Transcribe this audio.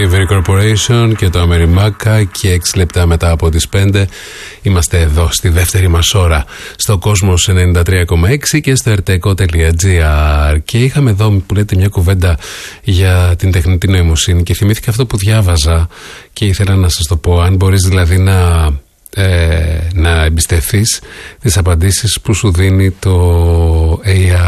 Thievery Corporation και το Amerimaca και 6 λεπτά μετά από τις 5 είμαστε εδώ στη δεύτερη μας ώρα στο Κόσμος 93,6 και στο rtco.gr. Και είχαμε εδώ που λέτε μια κουβέντα για την τεχνητή νοημοσύνη και θυμήθηκα αυτό που διάβαζα και ήθελα να σας το πω. Αν μπορείς δηλαδή να εμπιστευτείς τις απαντήσεις που σου δίνει το AI